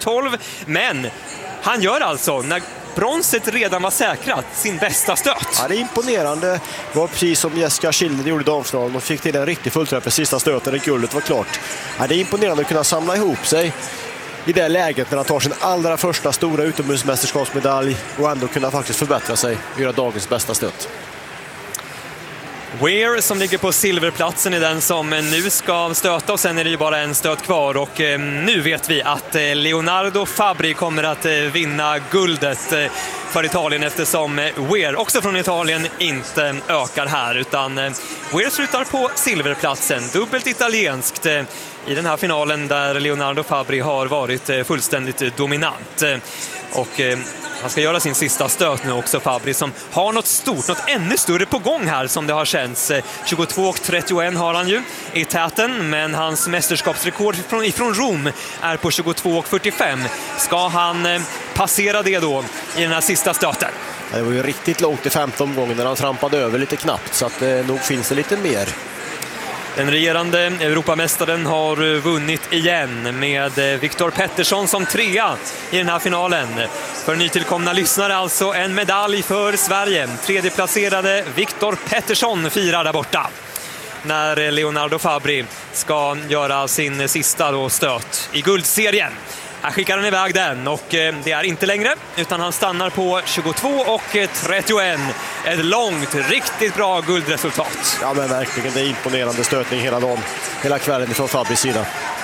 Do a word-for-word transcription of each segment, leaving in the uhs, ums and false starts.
tolv, men han gör alltså, när bronset redan var säkrat, sin bästa stöt. Ja, det är imponerande. Det var precis som Jessica Schilder gjorde i damfinalen. De fick till en riktig fullträff i sista stöten när guldet var klart. Ja, det är imponerande att kunna samla ihop sig i det läget när han tar sin allra första stora utomhusmästerskapsmedalj och ändå kunna faktiskt förbättra sig och göra dagens bästa stöt. Weir som ligger på silverplatsen är den som nu ska stöta, och sen är det ju bara en stöt kvar, och eh, nu vet vi att eh, Leonardo Fabbri kommer att eh, vinna guldet eh, för Italien, eftersom eh, Weir, också från Italien, inte ökar här, utan eh, Weir slutar på silverplatsen, dubbelt italienskt eh, i den här finalen där Leonardo Fabbri har varit eh, fullständigt eh, dominant. Eh, och eh, han ska göra sin sista stöt nu också, Fabbri, som har något stort, något ännu större på gång här som det har känts. tjugotvå trettioett har han ju i täten, men hans mästerskapsrekord ifrån, ifrån Rom är på tjugotvå fyrtiofem. Ska han eh, passera det då i den här sista stöten? Det var ju riktigt långt i femte omgången när han trampade över lite knappt, så att eh, nog finns det lite mer. Den regerande Europamästaren har vunnit igen med Viktor Pettersson som trea i den här finalen. För nytillkomna lyssnare alltså en medalj för Sverige. Tredjeplacerade Viktor Pettersson firar där borta när Leonardo Fabbri ska göra sin sista då stöt i guldserien. Här skickar han iväg den, och det är inte längre, utan han stannar på tjugotvå trettioett. Ett långt, riktigt bra guldresultat. Ja, men verkligen, det är imponerande stötning hela dagen, hela kvällen från Fabbris sida.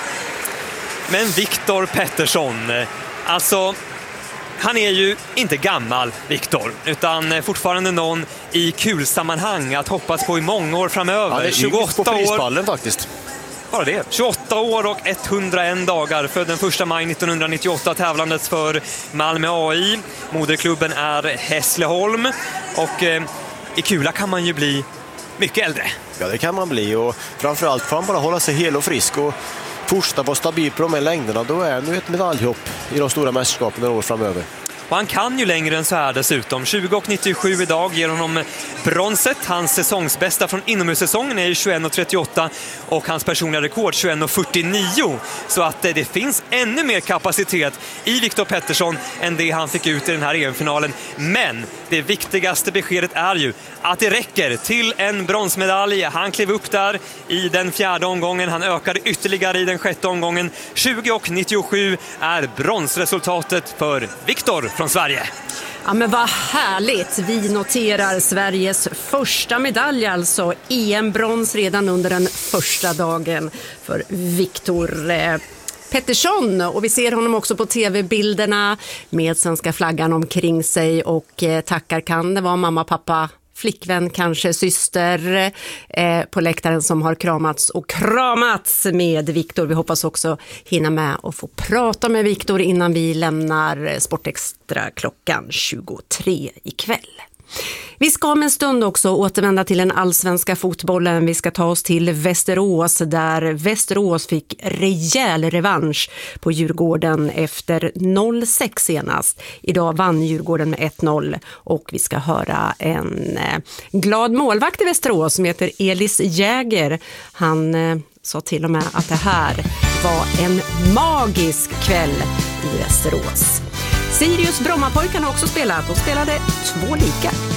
Men Viktor Pettersson, alltså han är ju inte gammal, Viktor, utan fortfarande någon i kulsammanhang att hoppas på i många år framöver. Ja, det är tjugoåtta på prispallen faktiskt. Bara det. tjugoåtta år och etthundraen dagar. Född den första maj nittonhundranittioåtta, tävlandet för Malmö A I. Moderklubben är Hässleholm. Och eh, i kula kan man ju bli mycket äldre. Ja, det kan man bli, och framförallt får man bara hålla sig hel och frisk och fortsätta vara stabil på de här längderna. Då är nu ett medaljhopp i de stora mästerskapen några år framöver. Och han kan ju längre än så här dessutom. tjugo nittiosju idag ger honom bronset. Hans säsongsbästa från inomhussäsongen är tjugoett trettioåtta och hans personliga rekord tjugoett fyrtionio. Så att det finns ännu mer kapacitet i Viktor Pettersson än det han fick ut i den här E M-finalen. Men det viktigaste beskedet är ju att det räcker till en bronsmedalj. Han klev upp där i den fjärde omgången. Han ökade ytterligare i den sjätte omgången. tjugo nittiosju är bronsresultatet för Viktor från Sverige. Ja, men vad härligt. Vi noterar Sveriges första medalj, alltså E M-brons redan under den första dagen för Viktor eh, Pettersson. Och vi ser honom också på tv-bilderna med svenska flaggan omkring sig, och eh, tackar kan det vara mamma, pappa, flickvän, kanske syster eh, på läktaren som har kramats och kramats med Viktor. Vi hoppas också hinna med och få prata med Viktor innan vi lämnar Sportextra klockan tjugotre ikväll. Vi ska om en stund också återvända till den allsvenska fotbollen. Vi ska ta oss till Västerås, där Västerås fick rejäl revansch på Djurgården efter noll sex senast. Idag vann Djurgården med ett noll, och vi ska höra en eh, glad målvakt i Västerås som heter Elis Jäger. Han eh, sa till och med att det här var en magisk kväll i Västerås. Sirius Brommapojkarna har också spelat och spelade två lika.